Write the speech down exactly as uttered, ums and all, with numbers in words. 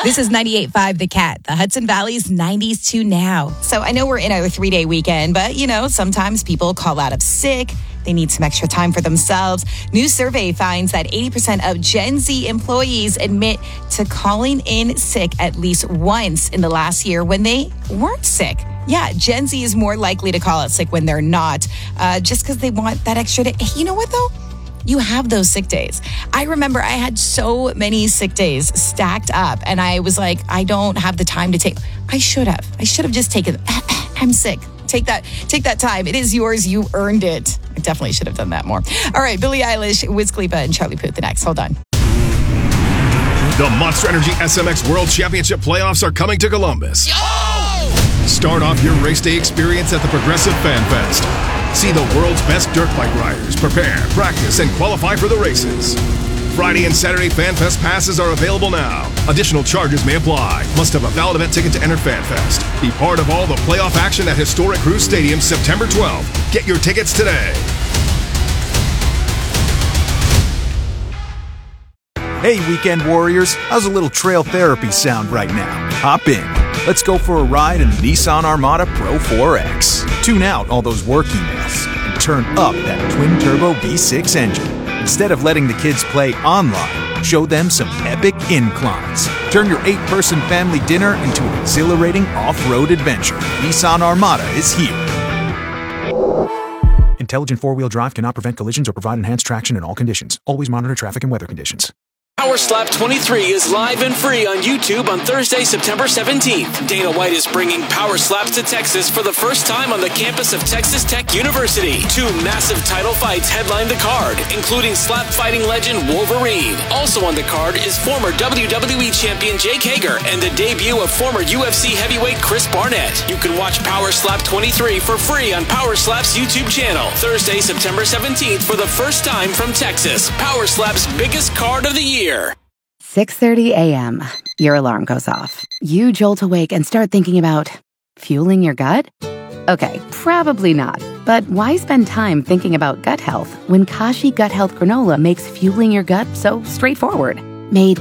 This is ninety-eight point five The Cat, the Hudson Valley's nineties to now. So I know we're in our three-day weekend, but, you know, sometimes people call out of sick. They need some extra time for themselves. New survey finds that eighty percent of Gen Z employees admit to calling in sick at least once in the last year when they weren't sick. Yeah, Gen Z is more likely to call out sick when they're not, uh, just because they want that extra day. Hey, you know what, though? You have those sick days. I remember I had so many sick days stacked up, and I was like, I don't have the time to take. I should have. I should have just taken. I'm sick. Take that. Take that time. It is yours. You earned it. I definitely should have done that more. All right, Billie Eilish, Wiz Khalifa, and Charlie Puth. The next. Hold on. The Monster Energy S M X World Championship playoffs are coming to Columbus. Yo! Start off your race day experience at the Progressive Fan Fest. See the world's best dirt bike riders prepare, practice, and qualify for the races. Friday and Saturday Fan Fest passes are available now. Additional charges may apply. Must have a valid event ticket to enter Fan Fest. Be part of all the playoff action at historic Cruise Stadium September twelfth. Get your tickets today. Hey, weekend warriors, how's a little trail therapy sound right now? Hop in. Let's go for a ride in the Nissan Armada Pro four X. Tune out all those work emails and turn up that twin-turbo V six engine. Instead of letting the kids play online, show them some epic inclines. Turn your eight-person family dinner into an exhilarating off-road adventure. Nissan Armada is here. Intelligent four-wheel drive cannot prevent collisions or provide enhanced traction in all conditions. Always monitor traffic and weather conditions. Power Slap twenty-three is live and free on YouTube on Thursday, September seventeenth. Dana White is bringing Power Slaps to Texas for the first time on the campus of Texas Tech University. Two massive title fights headline the card, including slap fighting legend Wolverine. Also on the card is former W W E champion Jake Hager and the debut of former U F C heavyweight Chris Barnett. You can watch Power Slap twenty-three for free on Power Slap's YouTube channel. Thursday, September seventeenth for the first time from Texas. Power Slap's biggest card of the year. six thirty a.m. Your alarm goes off. You jolt awake and start thinking about fueling your gut? Okay, probably not. But why spend time thinking about gut health when Kashi Gut Health Granola makes fueling your gut so straightforward? Made